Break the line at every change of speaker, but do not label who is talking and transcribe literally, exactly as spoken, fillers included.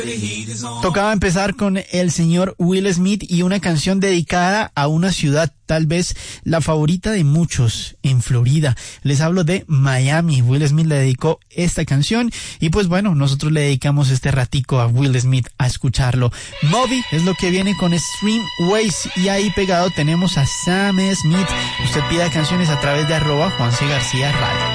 Tocaba empezar con el señor Will Smith y una canción dedicada a una ciudad, tal vez la favorita de muchos, en Florida. Les hablo de Miami. Will Smith le dedicó esta canción y pues bueno, nosotros le dedicamos este ratico a Will Smith a escucharlo. Moby es lo que viene con Streamways y ahí pegado tenemos a Sam Smith. Usted pida canciones a través de arroba Juan C. García Radio.